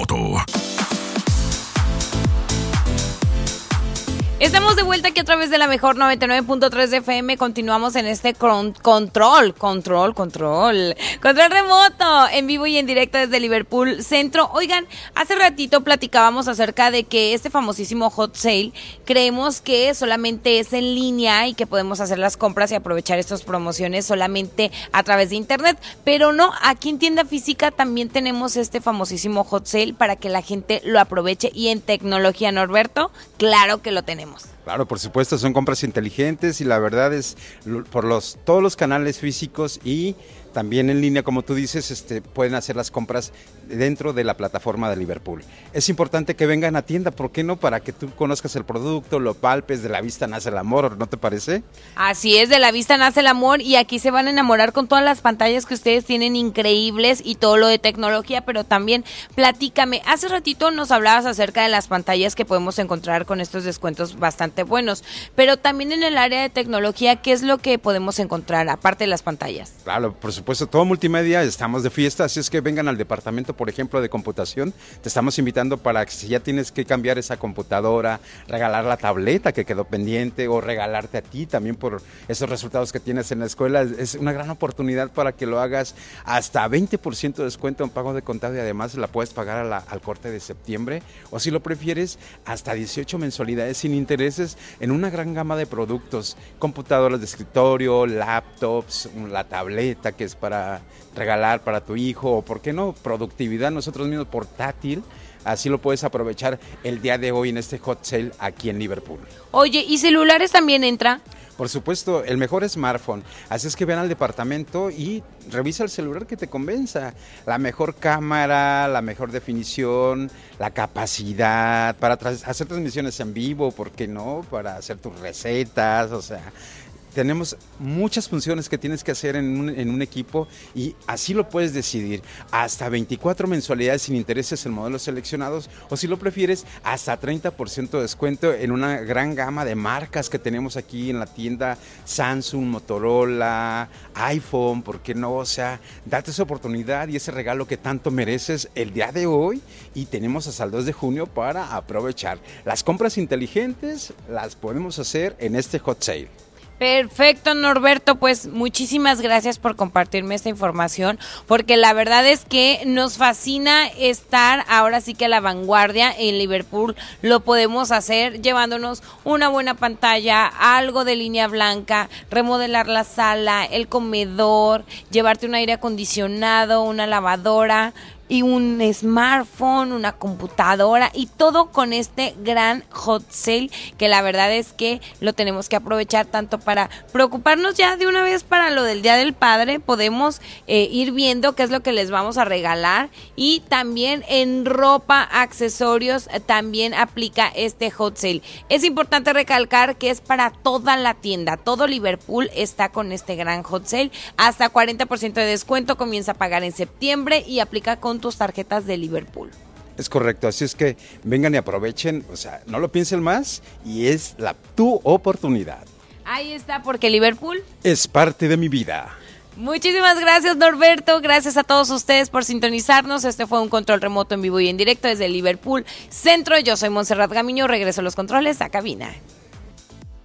remoto. Estamos de vuelta aquí a través de la mejor 99.3 de FM. Continuamos en este control remoto, en vivo y en directo desde Liverpool Centro. Oigan, hace ratito platicábamos acerca de que este famosísimo hot sale, creemos que solamente es en línea y que podemos hacer las compras y aprovechar estas promociones solamente a través de internet, pero no, aquí en tienda física también tenemos este famosísimo hot sale para que la gente lo aproveche. Y en tecnología, Norberto, claro que lo tenemos. Claro, por supuesto, son compras inteligentes y la verdad es por todos los canales físicos y también en línea, como tú dices, pueden hacer las compras dentro de la plataforma de Liverpool. Es importante que vengan a tienda, ¿por qué no? Para que tú conozcas el producto, lo palpes, de la vista nace el amor, ¿no te parece? Así es, de la vista nace el amor y aquí se van a enamorar con todas las pantallas que ustedes tienen increíbles y todo lo de tecnología, pero también platícame, hace ratito nos hablabas acerca de las pantallas que podemos encontrar con estos descuentos bastante buenos, pero también en el área de tecnología, ¿qué es lo que podemos encontrar aparte de las pantallas? Claro, por supuesto, todo multimedia, estamos de fiesta, así es que vengan al departamento, por ejemplo, de computación. Te estamos invitando para que si ya tienes que cambiar esa computadora, regalar la tableta que quedó pendiente o regalarte a ti también por esos resultados que tienes en la escuela, es una gran oportunidad para que lo hagas hasta 20% de descuento en pago de contado y además la puedes pagar al corte de septiembre o si lo prefieres hasta 18 mensualidades sin intereses en una gran gama de productos, computadoras de escritorio, laptops, la tableta que es para regalar para tu hijo o por qué no, productividad nosotros mismos portátil, así lo puedes aprovechar el día de hoy en este hot sale aquí en Liverpool. Oye, ¿y celulares también entra? Por supuesto, el mejor smartphone, así es que ven al departamento y revisa el celular que te convenza, la mejor cámara, la mejor definición, la capacidad para hacer transmisiones en vivo, ¿por qué no? Para hacer tus recetas, o sea, tenemos muchas funciones que tienes que hacer en un equipo y así lo puedes decidir. Hasta 24 mensualidades sin intereses en modelos seleccionados o si lo prefieres hasta 30% de descuento en una gran gama de marcas que tenemos aquí en la tienda, Samsung, Motorola, iPhone, ¿por qué no? O sea, date esa oportunidad y ese regalo que tanto mereces el día de hoy y tenemos hasta el 2 de junio para aprovechar. Las compras inteligentes las podemos hacer en este hot sale. Perfecto, Norberto, pues muchísimas gracias por compartirme esta información, porque la verdad es que nos fascina estar ahora sí que a la vanguardia. En Liverpool lo podemos hacer llevándonos una buena pantalla, algo de línea blanca, remodelar la sala, el comedor, llevarte un aire acondicionado, una lavadora y un smartphone, una computadora y todo con este gran hot sale que la verdad es que lo tenemos que aprovechar tanto para preocuparnos ya de una vez para lo del Día del Padre, podemos ir viendo qué es lo que les vamos a regalar y también en ropa, accesorios, también aplica este hot sale. Es importante recalcar que es para toda la tienda, todo Liverpool está con este gran hot sale, hasta 40% de descuento, comienza a pagar en septiembre y aplica con tus tarjetas de Liverpool. Es correcto, así es que vengan y aprovechen, o sea, no lo piensen más y es tu oportunidad. Ahí está, porque Liverpool es parte de mi vida. Muchísimas gracias, Norberto, gracias a todos ustedes por sintonizarnos. Este fue un control remoto en vivo y en directo desde Liverpool Centro. Yo soy Montserrat Gamiño, regreso a los controles a cabina.